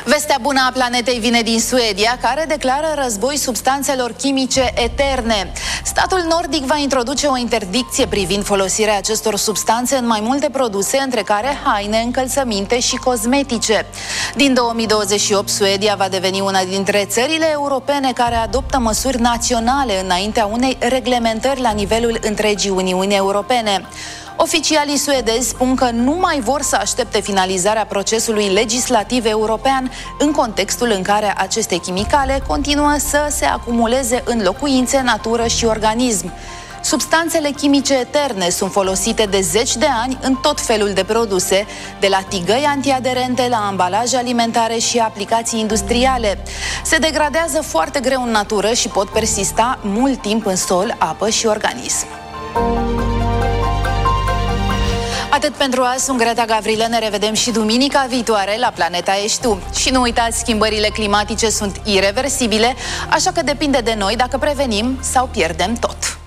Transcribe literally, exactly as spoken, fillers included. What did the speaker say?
Vestea bună a planetei vine din Suedia, care declară război substanțelor chimice eterne. Statul nordic va introduce o interdicție privind folosirea acestor substanțe în mai multe produse, între care haine, încălțăminte și cosmetice. Din două mii douăzeci și opt, Suedia va deveni una dintre țările europene care adoptă măsuri naționale înaintea unei reglementări la nivelul întregii Uniuni Europene. Oficialii suedezi spun că nu mai vor să aștepte finalizarea procesului legislativ european în contextul în care aceste chimicale continuă să se acumuleze în locuințe, natură și organism. Substanțele chimice eterne sunt folosite de zeci de ani în tot felul de produse, de la tigăi antiaderente la ambalaje alimentare și aplicații industriale. Se degradează foarte greu în natură și pot persista mult timp în sol, apă și organism. Atât pentru azi, sunt Greta Gavrilă, ne revedem și duminica viitoare la Planeta Ești Tu. Și nu uitați, schimbările climatice sunt ireversibile, așa că depinde de noi dacă prevenim sau pierdem tot.